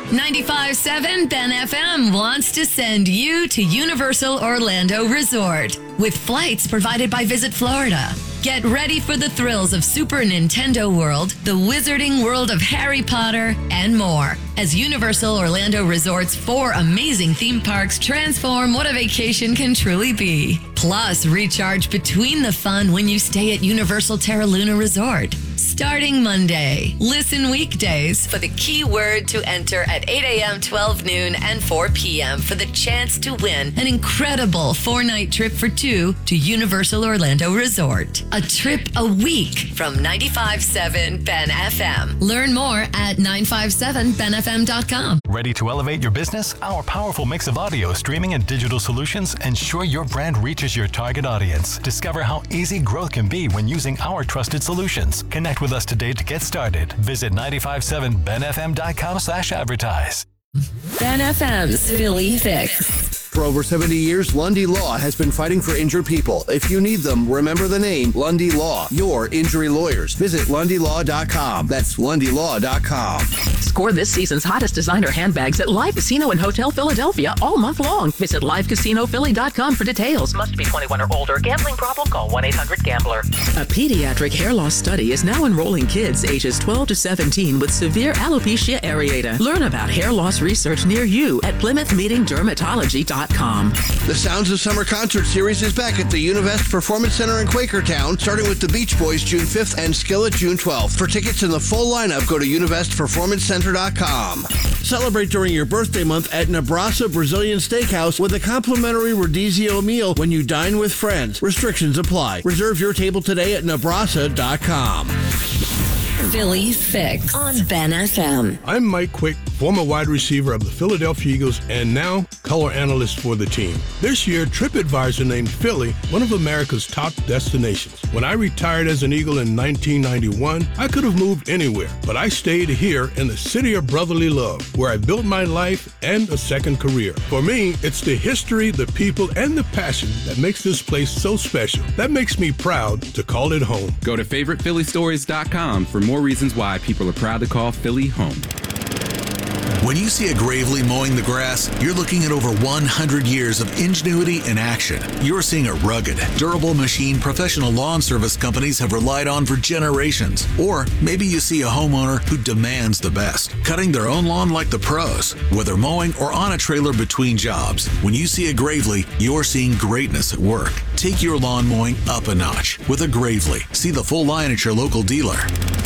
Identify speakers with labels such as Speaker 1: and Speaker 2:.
Speaker 1: 95.7 Ben FM wants to send you to Universal Orlando Resort with flights provided by Visit Florida. Get ready for the thrills of Super Nintendo World, the Wizarding World of Harry Potter, and more. As Universal Orlando Resort's 4 amazing theme parks transform what a vacation can truly be. Plus, recharge between the fun when you stay at Universal Terra Luna Resort. Starting Monday, listen weekdays for the keyword to enter at 8 a.m., 12 noon, and 4 p.m. for the chance to win an incredible 4-night trip for 2 to Universal Orlando Resort. A trip a week from 95.7 Ben FM. Learn more at 957benfm.com.
Speaker 2: Ready to elevate your business? Our powerful mix of audio, streaming, and digital solutions ensure your brand reaches your target audience. Discover how easy growth can be when using our trusted solutions. Connect with us today to get started. Visit 957benfm.com/advertise.
Speaker 1: Ben FM's Philly Fix.
Speaker 3: For over 70 years, Lundy Law has been fighting for injured people. If you need them, remember the name Lundy Law, your injury lawyers. Visit LundyLaw.com. That's LundyLaw.com.
Speaker 4: Score this season's hottest designer handbags at Live Casino and Hotel Philadelphia all month long. Visit LiveCasinoPhilly.com for details. Must be 21 or older. Gambling problem? Call 1-800-GAMBLER. A pediatric hair loss study is now enrolling kids ages 12 to 17 with severe alopecia areata. Learn about hair loss research near you at PlymouthMeetingDermatology.com.
Speaker 3: The Sounds of Summer concert series is back at the Univest Performance Center in Quakertown, starting with the Beach Boys June 5th and Skillet June 12th. For tickets and the full lineup, go to UnivestPerformanceCenter.com. Celebrate during your birthday month at Nebraska Brazilian Steakhouse with a complimentary Rodizio meal when you dine with friends. Restrictions apply. Reserve your table today at Nebraska.com.
Speaker 1: Philly Fix on Ben FM.
Speaker 5: I'm Mike Quick, former wide receiver of the Philadelphia Eagles and now color analyst for the team. This year, TripAdvisor named Philly one of America's top destinations. When I retired as an Eagle in 1991, I could have moved anywhere, but I stayed here in the city of brotherly love, where I built my life and a second career. For me, it's the history, the people, and the passion that makes this place so special. That makes me proud to call it home.
Speaker 6: Go to FavoritePhillyStories.com for more reasons why people are proud to call Philly home.
Speaker 7: When you see a Gravely mowing the grass, you're looking at over 100 years of ingenuity in action. You're seeing a rugged, durable machine professional lawn service companies have relied on for generations. Or maybe you see a homeowner who demands the best, cutting their own lawn like the pros, whether mowing or on a trailer between jobs. When you see a Gravely, you're seeing greatness at work. Take your lawn mowing up a notch with a Gravely. See the full line at your local dealer.